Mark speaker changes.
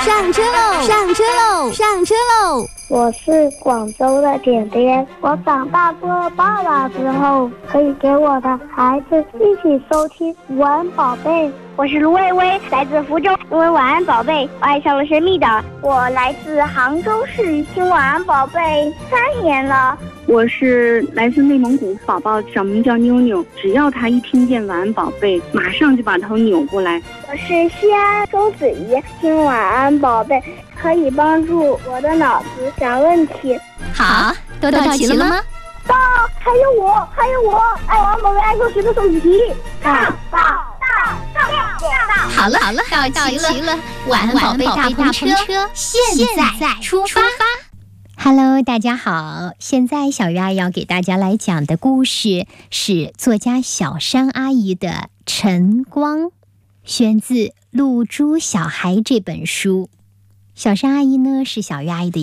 Speaker 1: 上车喽！上车喽！上车喽！
Speaker 2: 我是广州的点点，我长大做爸爸之后，可以给我的孩子一起收听晚安宝贝。
Speaker 3: 我是卢薇薇，来自福州，因为晚安宝贝，我爱上了神秘岛。
Speaker 4: 我来自杭州市，听晚安宝贝3年了。
Speaker 5: 我是来自内蒙古，宝宝小名叫妞妞，只要他一听见晚安宝贝，马上就把头扭过来。
Speaker 4: 我是西安周子怡，听晚安宝贝可以帮助我的脑子想问题。
Speaker 1: 好，都到齐了吗？
Speaker 4: 到，还有我，爱晚安宝贝爱数学的手机题。到。
Speaker 1: 好了，到齐了，晚安宝贝大篷车现在出发。Hello， 大家好，现在小鱼阿姨要给大家来讲的故事是作家小山阿姨的《晨光》，选自《露珠小孩》这本书。小山阿姨呢是小鱼阿姨的